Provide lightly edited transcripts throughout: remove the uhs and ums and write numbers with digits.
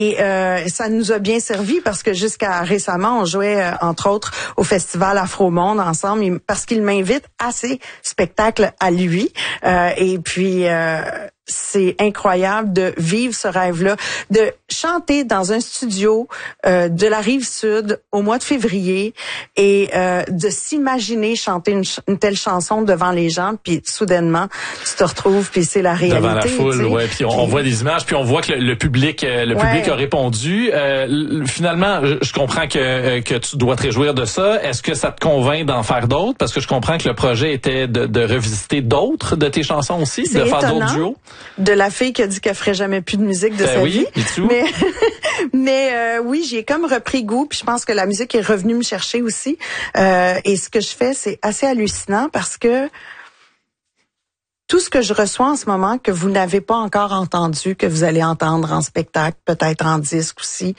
Et ça nous a bien servi parce que jusqu'à récemment, on jouait entre autres au festival Afro-Monde ensemble parce qu'il m'invite à ses spectacles à lui. Et puis c'est incroyable de vivre ce rêve-là, de chanter dans un studio de la Rive-Sud au mois de février et de s'imaginer chanter une telle chanson devant les gens, puis soudainement tu te retrouves, puis c'est la réalité. Devant la foule, ouais. Puis on voit des images, puis on voit que le public a répondu. Finalement, je comprends que tu dois te réjouir de ça. Est-ce que ça te convainc d'en faire d'autres? Parce que je comprends que le projet était de revisiter d'autres de tes chansons aussi, de faire d'autres duos. De la fille qui a dit qu'elle ferait jamais plus de musique de sa vie. Mais oui, j'ai comme repris goût, puis je pense que la musique est revenue me chercher aussi. Et ce que je fais, c'est assez hallucinant parce que tout ce que je reçois en ce moment, que vous n'avez pas encore entendu, que vous allez entendre en spectacle, peut-être en disque aussi,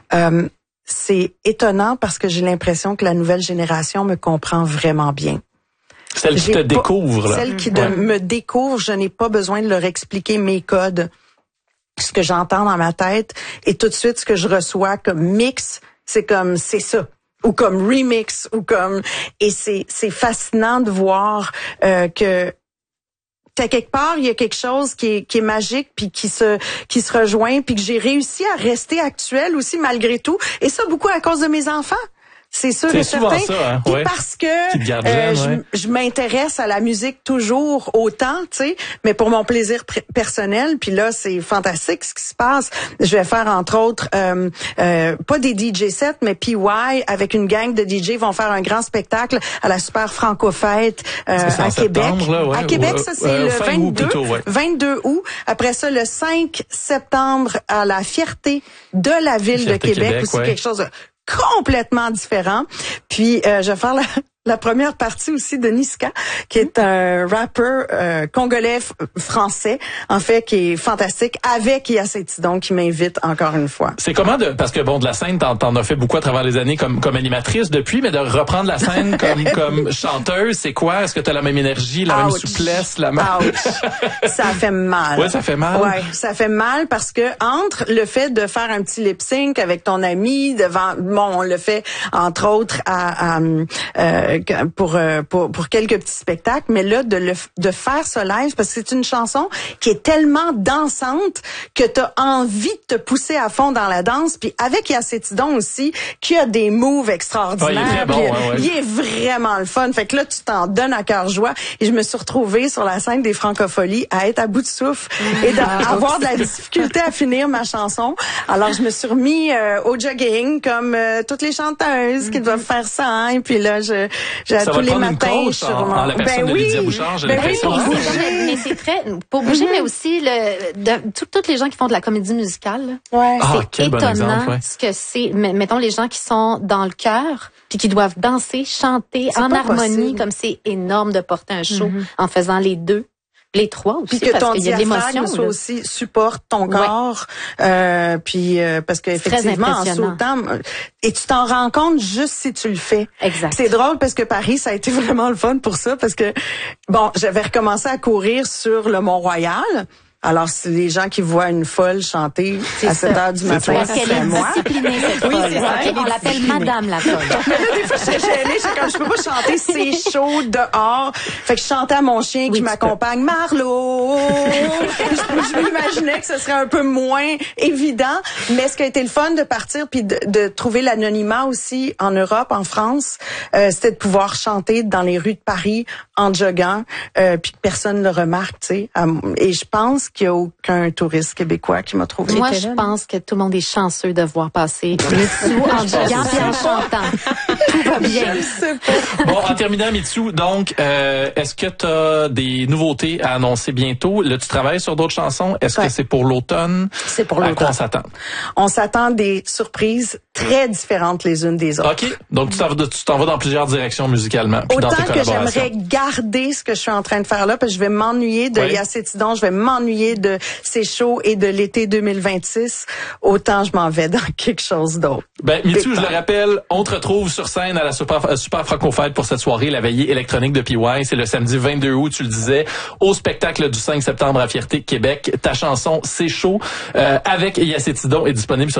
c'est étonnant parce que j'ai l'impression que la nouvelle génération me comprend vraiment bien. Celle qui te découvre, là. Celle qui me découvre, je n'ai pas besoin de leur expliquer mes codes, ce que j'entends dans ma tête, et tout de suite, ce que je reçois comme mix, c'est ça. Ou comme remix, ou comme... Et c'est fascinant de voir que qu'à quelque part, il y a quelque chose qui est magique, puis qui se rejoint, puis que j'ai réussi à rester actuelle aussi malgré tout. Et ça, beaucoup à cause de mes enfants. C'est sûr et certain. Ça, hein? Ouais. Parce que je m'intéresse à la musique toujours autant, tu sais, mais pour mon plaisir personnel. Puis là, c'est fantastique ce qui se passe. Je vais faire entre autres pas des DJ sets, mais PY avec une gang de DJ vont faire un grand spectacle à la Super Franco-Fête à Québec. Là, à Québec, ça c'est le 22 août. Après ça, le 5 septembre à la Fierté de la ville de Québec, aussi quelque chose de complètement différent. Puis je vais faire la première partie aussi de Niska, qui est un rappeur congolais français, en fait, qui est fantastique, avec Yacetidon qui m'invite encore une fois. C'est comment parce que de la scène, t'en as fait beaucoup à travers les années comme animatrice depuis, mais de reprendre la scène comme chanteuse, c'est quoi? Est-ce que t'as la même énergie, la même souplesse, la même... Ça fait mal. Ouais, ça fait mal. Ouais, ça fait mal parce que entre le fait de faire un petit lip sync avec ton ami devant, on le fait entre autres pour quelques petits spectacles, mais là de faire ce live parce que c'est une chanson qui est tellement dansante que t'as envie de te pousser à fond dans la danse, puis avec Yacetidon aussi qui a des moves extraordinaires. Il est vraiment le fun. Fait que là tu t'en donnes à cœur joie et je me suis retrouvée sur la scène des Francopholies à être à bout de souffle et d'avoir de la difficulté à finir ma chanson. Alors je me suis remis au jogging comme toutes les chanteuses qui doivent faire ça, hein, et puis là je ça tous les matins en la personne de Lydia Bouchard, j'ai l'impression. Mais c'est très pour bouger, mais aussi toutes les gens qui font de la comédie musicale. C'est étonnant ce que c'est. Mettons les gens qui sont dans le chœur puis qui doivent danser, chanter en harmonie, comme c'est énorme de porter un show en faisant les deux. Les trois aussi, puis que parce qu'il y a de l'émotion. Soit aussi supporte ton corps, puis parce qu'effectivement en sautant, et tu t'en rends compte juste si tu le fais. Exact. C'est drôle parce que Paris, ça a été vraiment le fun pour ça, parce que j'avais recommencé à courir sur le Mont-Royal. Alors, c'est les gens qui voient une folle chanter à 7h du matin, c'est moi. On l'appelle Madame la folle. Mais là, des fois, je suis gênée. Je peux pas chanter, c'est chaud dehors. Fait que je chantais à mon chien qui m'accompagne, Marlo. Je m'imaginais que ce serait un peu moins évident. Mais ce qui a été le fun de partir puis de trouver l'anonymat aussi en Europe, en France, c'était de pouvoir chanter dans les rues de Paris en joguant, puis que personne ne le remarque, tu sais. Et je pense qu'il n'y a aucun touriste québécois qui m'a trouvé. Moi, je pense que tout le monde est chanceux de voir passer Mitsou en joguant et en chantant. Tout va bien. Bon, en terminant, Mitsou, donc, est-ce que tu as des nouveautés à annoncer bientôt? Là, tu travailles sur d'autres chansons. Est-ce que c'est pour l'automne? C'est pour l'automne. À quoi on s'attend? On s'attend des surprises très différentes les unes des autres. OK. Donc, tu t'en vas dans plusieurs directions musicalement. Puis autant dans tes que j'aimerais garder ce que je suis en train de faire là, parce que je vais m'ennuyer de Yacetidon, je vais m'ennuyer de ces shows et de l'été 2026, autant je m'en vais dans quelque chose d'autre. Mitsou, je le rappelle, on te retrouve sur scène à la Super Franco-Fête pour cette soirée, la veillée électronique de PY. C'est le samedi 22 août, tu le disais, au spectacle du 5 septembre à Fierté Québec. Ta chanson, C'est chaud, avec Yacé Tidon est disponible sur